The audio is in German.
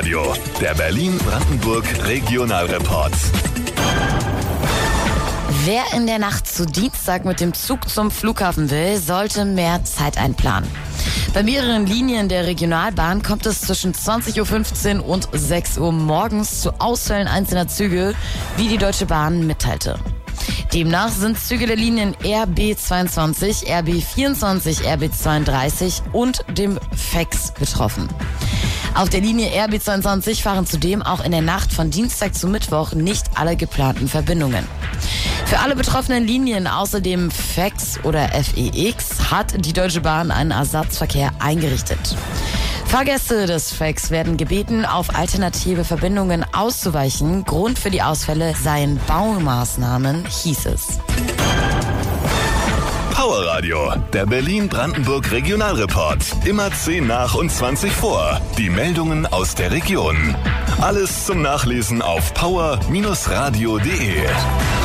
Powerradio, der Berlin-Brandenburg Regionalreport. Wer in der Nacht zu Dienstag mit dem Zug zum Flughafen will, sollte mehr Zeit einplanen. Bei mehreren Linien der Regionalbahn kommt es zwischen 20.15 Uhr und 6 Uhr morgens zu Ausfällen einzelner Züge, wie die Deutsche Bahn mitteilte. Demnach sind Züge der Linien RB22, RB24, RB32 und dem FEX betroffen. Auf der Linie RB22 fahren zudem auch in der Nacht von Dienstag zu Mittwoch nicht alle geplanten Verbindungen. Für alle betroffenen Linien außer dem FEX oder FEX hat die Deutsche Bahn einen Ersatzverkehr eingerichtet. Fahrgäste des FEX werden gebeten, auf alternative Verbindungen auszuweichen. Grund für die Ausfälle seien Baumaßnahmen, hieß es. Powerradio, der Berlin-Brandenburg Regionalreport. Immer 10 nach und 20 vor. Die Meldungen aus der Region. Alles zum Nachlesen auf power-radio.de.